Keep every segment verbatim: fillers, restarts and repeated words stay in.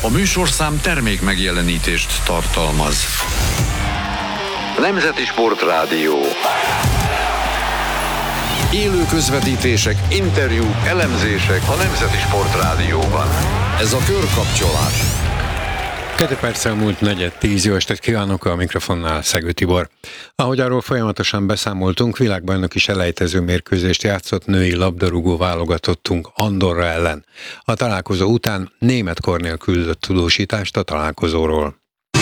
A műsorszám termék megjelenítést tartalmaz. Nemzeti Sportrádió. Élő közvetítések, interjúk, elemzések a Nemzeti Sportrádióban. Ez a Körkapcsolás. Kettő perccel múlt negyed tíz, jó estét kívánok, a mikrofonnál Szegő Tibor. Ahogy arról folyamatosan beszámoltunk, világbajnoki selejtező mérkőzést játszott női labdarúgó válogatottunk Andorra ellen. A találkozó után Németh Kornél küldött tudósítást a találkozóról.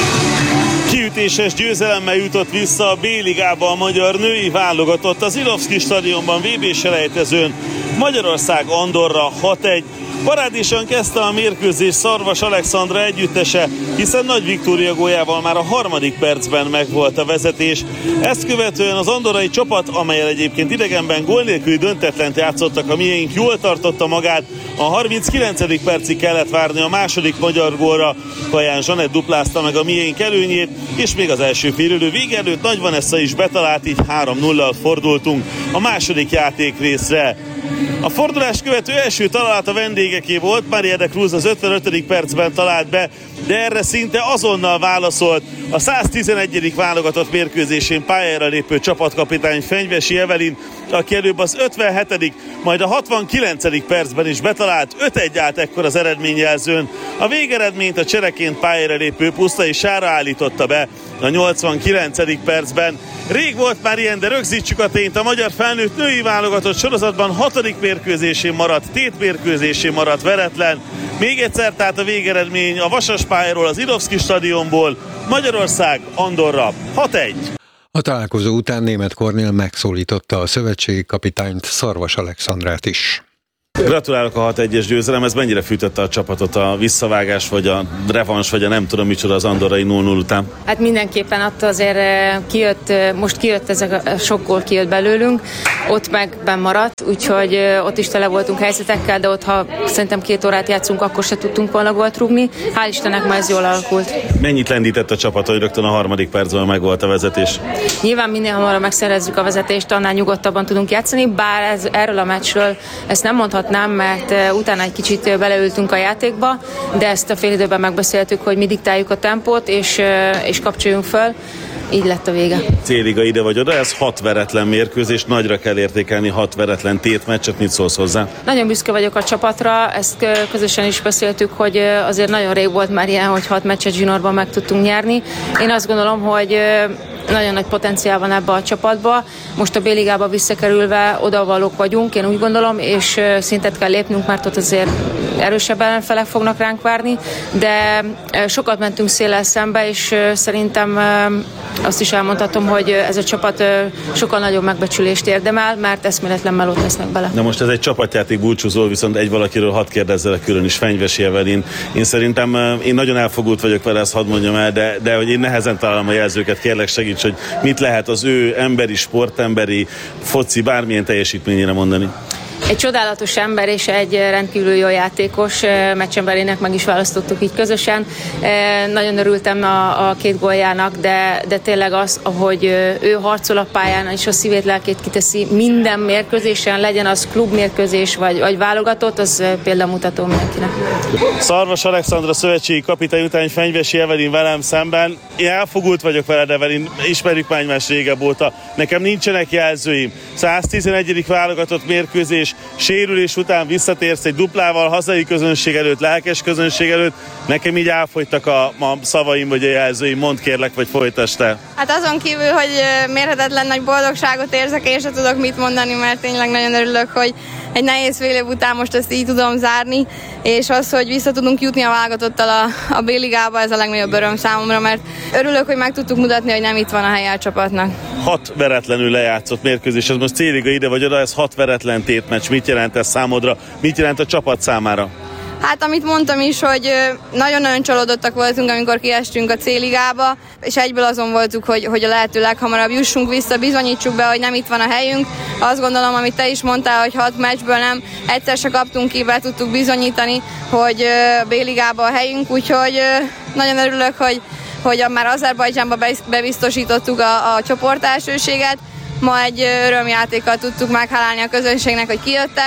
Kiütéses győzelemmel jutott vissza a B-ligába a magyar női válogatott az Ilovszki stadionban vé bé-selejtezőn. Magyarország Andorra hat egy. Parádésan kezdte a mérkőzés Szarvas Alexandra együttese, hiszen Nagy Viktória góljával már a harmadik percben megvolt a vezetés. Ezt követően az andorrai csapat, amellyel egyébként idegenben gól nélküli döntetlent játszottak a miénk, jól tartotta magát. A harminckilencedik percig kellett várni a második magyar gólra. Kaján Zsanett duplázta meg a miénk előnyét, és még az első félidő vége előtt Nagy Vanessa is betalált, így három nullal fordultunk a második játékrészre. A fordulást követő első találat a vendégeké volt, Maria de Cruz az ötvenötödik percben talált be, de erre szinte azonnal válaszolt a száztizenegyedik válogatott mérkőzésén pályára lépő csapatkapitány Fenyvesi Evelin, aki előbb az ötvenhetedik majd a hatvankilencedik percben is betalált. öt egy állt ekkor az eredményjelzőn. A végeredményt a csereként pályára lépő Pusztai Sára állította be a nyolcvankilencedik percben. Rég volt már ilyen, de rögzítsük a tényt, a magyar felnőtt női válogatott sorozatban hatodik mérkőzésén maradt, tét mérkőzésén maradt veretlen. Még egyszer tehát a végeredmény a Vasas pályáról, az Ilovszki stadionból, Magyarország Andorra hat egy. A találkozó után Németh Kornél megszólította a szövetségi kapitányt, Szarvas Alexandrát is. Gratulálok a hat egyes győzelem, ez mennyire fűtötte a csapatot, a visszavágás, vagy a revans, vagy a nem tudom micsoda az andorrai nulla nulla után? Hát mindenképpen attól azért kijött, most kijött ez a sok gól kijött belőlünk, ott meg benn maradt, úgyhogy ott is tele voltunk helyzetekkel, de ott ha szerintem két órát játszunk, akkor se tudtunk volna gólt rúgni. Hál' Istennek ma ez jól alakult. Mennyit lendített a csapat, hogy rögtön a harmadik percben meg volt a vezetés? Nyilván minél hamarabb megszerezzük a vezetést, annál nyugodtabban tudunk játszani, bár ez, erről a meccsről ezt nem mondhatnám, mert utána egy kicsit beleültünk a játékba, de ezt a fél időben megbeszéltük, hogy mi diktáljuk a tempót, és, és kapcsoljunk föl. Így lett a vége. C-liga ide vagy oda, ez hat veretlen mérkőzés, nagyra kell értékelni hat veretlen tétmeccset, mit szólsz hozzá? Nagyon büszke vagyok a csapatra, ezt közösen is beszéltük, hogy azért nagyon rég volt már ilyen, hogy hat meccset zsinórban meg tudtunk nyerni. Én azt gondolom, hogy nagyon nagy potenciál van ebbe a csapatba. Most a B-ligába visszakerülve odavalók vagyunk, én úgy gondolom, és szintet kell lépnünk, mert ott azért erősebb ellenfelek fognak ránk várni, de sokat mentünk széllel szembe, és szerintem azt is elmondhatom, hogy ez a csapat sokkal nagyobb megbecsülést érdemel, mert eszméletlen melót tesznek bele. Na most ez egy csapatjáték búcsúzó, viszont egy valakiről hadd kérdezzelek külön is, Fenyvesi Evelin. Én szerintem, én nagyon elfogult vagyok vele, ezt hadd mondjam el, de, de hogy én nehezen találom a jelzőket, kérlek segíts, hogy mit lehet az ő emberi, sportemberi, foci, bármilyen teljesítményére mondani. Egy csodálatos ember és egy rendkívül jó játékos, meccsemberének meg is választottuk így közösen. Nagyon örültem a, a két góljának, de, de tényleg az, hogy ő harcol a pályán, és a szívét, lelkét kiteszi minden mérkőzésen, legyen az klubmérkőzés vagy, vagy válogatott, az példamutató mindenkinek. Szarvas Alexandra szövetségi kapitány után Fenyvesi Evelin velem szemben. Én elfogult vagyok veled, Evelin, ismerjük már egymást régebb óta. Nekem nincsenek jelzőim. száztizenegyedik válogatott mérkőzés, sérülés után visszatérsz egy duplával, hazai közönség előtt, lelkes közönség előtt. Nekem így elfogytak a, a szavaim vagy a jelzőim, mondd kérlek, vagy folytasd te. Hát azon kívül, hogy mérhetetlen nagy boldogságot érzek, én sem tudok mit mondani, mert tényleg nagyon örülök, hogy egy nehéz fél év után most ezt így tudom zárni, és az, hogy vissza tudunk jutni a válogatottal a, a B-ligába, ez a legnagyobb öröm számomra, mert örülök, hogy meg tudtuk mutatni, hogy nem itt van a helye a csapatnak. Hat veretlenül lejátszott mérkőzés, ez most C-liga ide vagy oda, ez hat veretlen tétmeccs. Mit jelent ez számodra? Mit jelent a csapat számára? Hát amit mondtam is, hogy nagyon-nagyon csalódottak voltunk, amikor kiestünk a C-ligába, és egyből azon voltunk, hogy, hogy a lehető leghamarabb jussunk vissza, bizonyítsuk be, hogy nem itt van a helyünk. Azt gondolom, amit te is mondtál, hogy hat meccsből nem egyszer se kaptunk ki, be tudtuk bizonyítani, hogy B-ligába a helyünk, úgyhogy nagyon örülök, hogy, hogy már Azerbajdzsánba bebiztosítottuk a, a csoportelsőséget. Ma egy örömjátékkal tudtuk meghálálni a közönségnek, hogy kijöttek,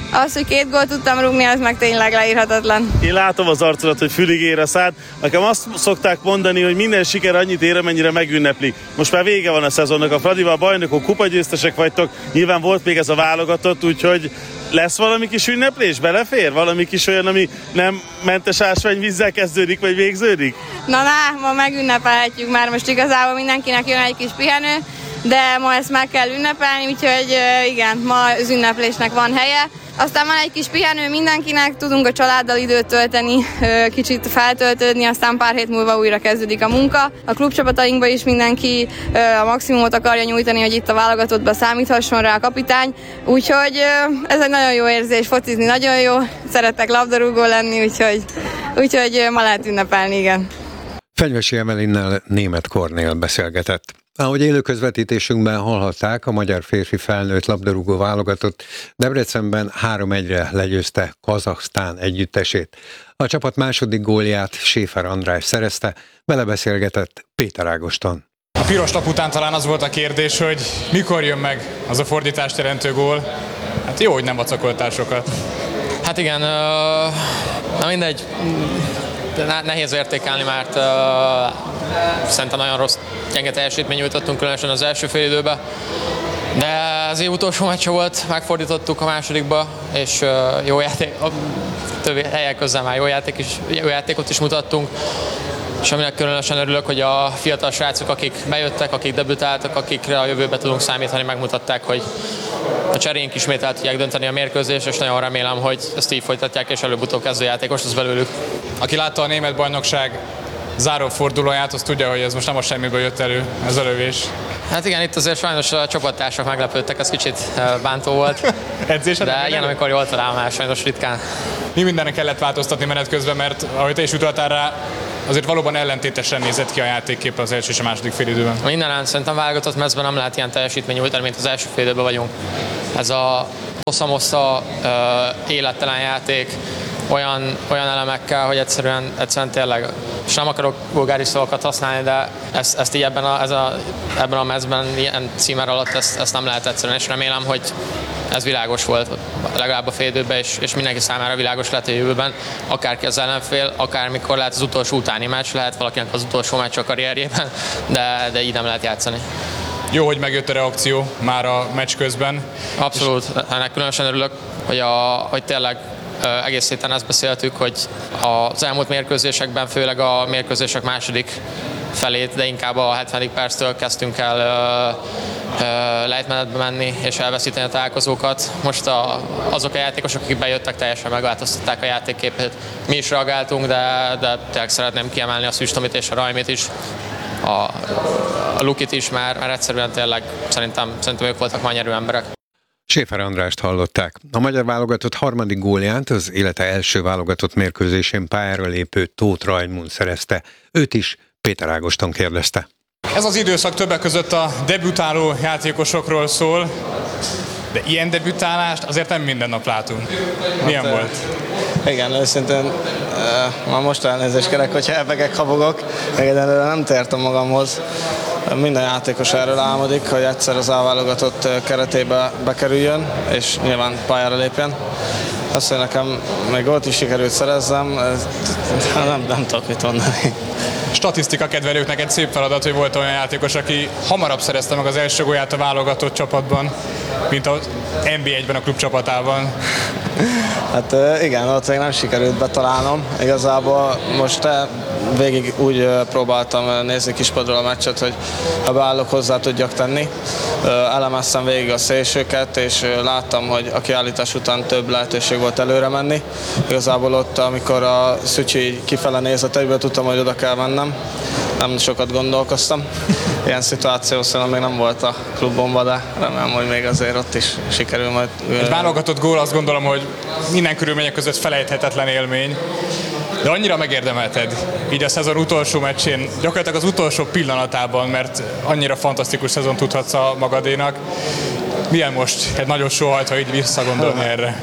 Az, hogy két gólt tudtam rúgni, az meg tényleg leírhatatlan. Én látom az arcodat, hogy fülig ér a szád. Nekem azt szokták mondani, hogy minden siker annyit ér, amennyire megünnepli. Most már vége van a szezonnak, a Fradival bajnokok, kupagyőztesek vagytok, nyilván volt még ez a válogatott, úgyhogy lesz valami kis ünneplés? Belefér? Valami kis olyan, ami nem mentes ásványvízzel kezdődik, vagy végződik? Na, na, ma megünnepelhetjük már, most igazából mindenkinek jön egy kis pihenő, de ma ezt meg kell ünnepelni, úgyhogy igen, ma az ünneplésnek van helye. Aztán van egy kis pihenő mindenkinek, tudunk a családdal időt tölteni, kicsit feltöltődni, aztán pár hét múlva újra kezdődik a munka. A klubcsapatainkban is mindenki a maximumot akarja nyújtani, hogy itt a válogatottban számíthasson rá a kapitány. Úgyhogy ez egy nagyon jó érzés, focizni nagyon jó, szeretek labdarúgó lenni, úgyhogy, úgyhogy ma lehet ünnepelni, igen. Fenyvesi Emelinnel Németh Kornél beszélgetett. Ahogy élő közvetítésünkben hallhatták, a magyar férfi felnőtt labdarúgó válogatott Debrecenben három egyre legyőzte Kazahsztán együttesét. A csapat második gólját Schäfer András szerezte, vele beszélgetett Péter Ágoston. A piros lap után talán az volt a kérdés, hogy mikor jön meg az a fordítást jelentő gól. Hát jó, hogy nem vacakoltál sokat. Hát igen, na mindegy. Nehéz értékelni, mert uh, szerintem nagyon rossz, gyenge teljesítmény nyújtottunk, különösen az első fél időben. De az év utolsó meccse volt, megfordítottuk a másodikba, és uh, jó játék, a többi helyek közben már jó, játék is, jó játékot is mutattunk. És aminek különösen örülök, hogy a fiatal srácok, akik bejöttek, akik debütáltak, akikre a jövőbe tudunk számítani, megmutatták, hogy a cserénk ismét el tudják dönteni a mérkőzést, és nagyon remélem, hogy ezt így folytatják, és előbb-utóbb kezdőjátékos lesz belőlük. Aki látta a német bajnokság záró fordulóját, az tudja, hogy ez most nem a semmiből jött elő, ez a lövés. Hát igen, itt azért sajnos a csapattársak meglepődtek, ez kicsit bántó volt. Edzésen de ilyen, amikor jól talál már, sajnos ritkán. Mi mindenre kellett változtatni menet közben, mert ahogy te is utaltál rá, azért valóban ellentétesen nézett ki a játékkép az első és a második félidőben. Minden szerintem válogatott mezben nem lehet ilyen teljesítmény nyújtani, mint az első félidőben vagyunk. Ez a hossza-mossza élettelen játék, olyan, olyan elemekkel, hogy egyszerűen, egyszerűen tényleg, és nem akarok vulgáris szavakat használni, de ezt, ezt így ebben a, ez a, ebben a mezben, ilyen címer alatt ezt, ezt nem lehet egyszerűen, és remélem, hogy ez világos volt legalább a fél időben, és, és mindenki számára világos lehet a jövőben, akárki az ellenfél, akármikor lehet az utolsó utáni meccs, lehet valakinek az utolsó meccs a karrierjében, de, de így nem lehet játszani. Jó, hogy megjött a reakció már a meccs közben. Abszolút, ennek különösen örülök, hogy, a, hogy tényleg egész héten ezt beszéltük, hogy az elmúlt mérkőzésekben, főleg a mérkőzések második felét, de inkább a hetvenedik perctől kezdtünk el lejtmenetbe menni és elveszíteni a találkozókat. Most a, azok a játékosok, akik bejöttek, teljesen megváltoztatták a játékképét. Mi is reagáltunk, de, de tényleg szeretném kiemelni a Szüstomit és a Rajmit is, a, a Lukit is, mert, mert egyszerűen tényleg szerintem, szerintem ők voltak nyerő emberek. Schäfer Andrást hallották. A magyar válogatott harmadik gólját az élete első válogatott mérkőzésén pályára lépő Tóth Rajmund szerezte. Őt is Péter Ágoston kérdezte. Ez az időszak többek között a debütáló játékosokról szól, de ilyen debütálást azért nem minden nap látunk. Milyen hát, volt? Igen, őszintén uh, már most elnézést kérek, hogyha ebegek, habogok, meg egyelőre nem tértem magamhoz. Minden játékos erről álmodik, hogy egyszer az A-válogatott keretébe bekerüljön, és nyilván pályára lépjen. Azt, hogy nekem még gólt is sikerült szerezzem, nem, nem tudok mit mondani. Statisztika kedvelőknek egy szép feladat, hogy volt olyan játékos, aki hamarabb szerezte meg az első gólját a válogatott csapatban, mint az en bé egyben a klubcsapatában. Hát igen, ott még nem sikerült betalálnom. Igazából most végig úgy próbáltam nézni kispadról a meccset, hogy ha beállok, hozzá tudjak tenni. Elemeztem végig a szélsőket, és láttam, hogy a kiállítás után több lehetőség volt előre menni. Igazából ott, amikor a Szücsi kifele nézett egyből, tudtam, hogy oda kell mennem. Nem sokat gondolkoztam. Ilyen szituáció szerintem még nem volt a klubomban, de remélem, hogy még azért ott is sikerül majd. Egy válogatott gól, azt gondolom, hogy minden körülmények között felejthetetlen élmény, de annyira megérdemelted így a szezon utolsó meccsén, gyakorlatilag az utolsó pillanatában, mert annyira fantasztikus szezon tudhatsz a magadénak. Milyen most egy nagyon sóhajt, ha így visszagondolni erre?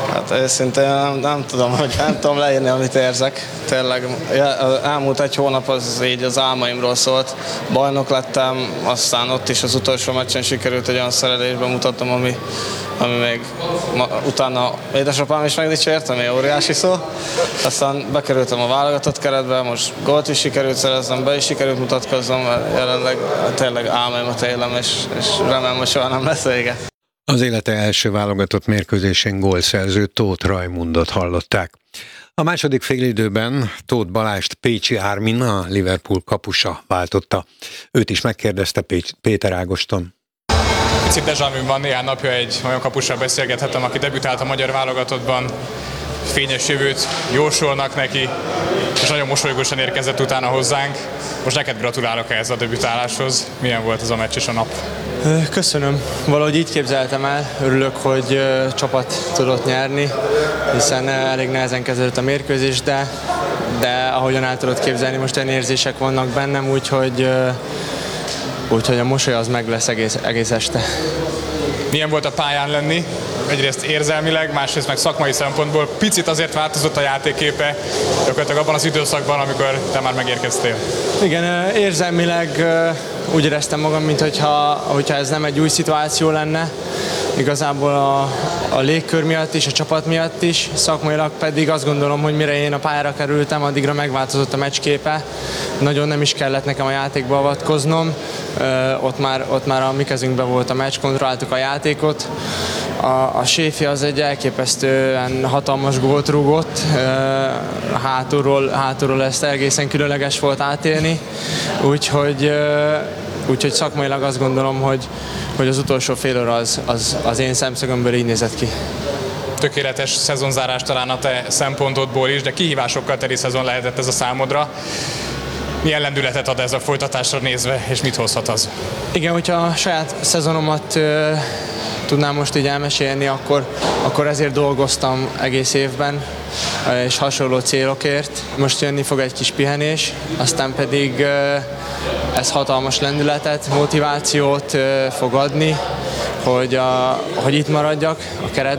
Hát őszintén nem, nem tudom, hogy nem tudom leírni, amit érzek. Tényleg elmúlt egy hónap az így az álmaimról szólt. Bajnok lettem, aztán ott is az utolsó meccsen sikerült egy olyan szerelésbe mutatnom, ami, ami még ma, utána édesapám is megdicsért, ami óriási szó. Aztán bekerültem a válogatott keretbe, most gólt is sikerült szereznem, be is sikerült mutatkoznom, mert jelenleg tényleg álmaimat élem, és, és remélem, hogy soha nem lesz vége. Az élete első válogatott mérkőzésén gólszerző Tóth Rajmundot hallották. A második félidőben Tóth Balást Pécsi Ármin, a Liverpool kapusa váltotta. Őt is megkérdezte Péter Ágoston. Picit déjà vu van, néhány napja egy olyan kapussal beszélgethettem, aki debütált a magyar válogatottban. Fényes jövőt jósolnak neki, és nagyon mosolygósan érkezett utána hozzánk. Most neked gratulálok ehhez a debütáláshoz. Milyen volt ez a meccs és a nap? Köszönöm. Valahogy így képzeltem el. Örülök, hogy csapat tudott nyerni, hiszen elég nehezen kezdődött a mérkőzés, de, de ahogyan el tudod képzelni, most olyan érzések vannak bennem, úgyhogy, úgyhogy a mosoly az meg lesz egész, egész este. Milyen volt a pályán lenni? Egyrészt érzelmileg, másrészt meg szakmai szempontból. Picit azért változott a játékképe, gyakorlatilag abban az időszakban, amikor te már megérkeztél. Igen, érzelmileg úgy éreztem magam, mintha hogyha ez nem egy új szituáció lenne. Igazából a, a légkör miatt is, a csapat miatt is, szakmailag pedig azt gondolom, hogy mire én a pályára kerültem, addigra megváltozott a meccsképe. Nagyon nem is kellett nekem a játékba avatkoznom. Ö, ott, már, ott már a mi kezünkben volt a meccs, kontrolláltuk a játékot. A, a Séfi az egy elképesztően hatalmas gólt rúgott, hátulról, hátulról ezt egészen különleges volt átélni, úgyhogy, úgyhogy szakmailag azt gondolom, hogy, hogy az utolsó fél óra az, az, az én szemszögömből így nézett ki. Tökéletes szezonzárás talán a te szempontodból is, de kihívásokkal teli szezon lehetett ez a számodra. Milyen lendületet ad ez a folytatásra nézve, és mit hozhat az? Igen, hogyha a saját szezonomat uh, tudnám most így elmesélni, akkor, akkor ezért dolgoztam egész évben, uh, és hasonló célokért. Most jönni fog egy kis pihenés, aztán pedig uh, ez hatalmas lendületet, motivációt uh, fog adni, hogy, a, hogy itt maradjak a keretben.